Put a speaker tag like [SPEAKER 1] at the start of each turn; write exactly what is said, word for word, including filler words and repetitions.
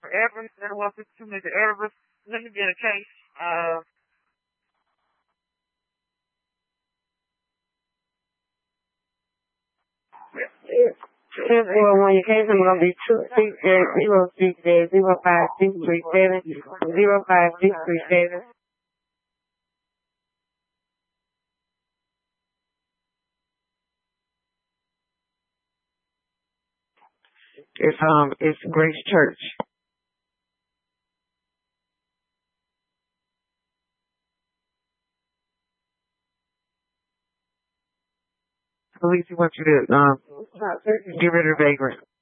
[SPEAKER 1] Everest. There was to me the Everest. Let me get a case. Uh,
[SPEAKER 2] Six zero one, your case number gonna be two six zero six zero five six three seven zero five six three seven. It's um it's Grace Church. Police want you to um get rid of the vagrant.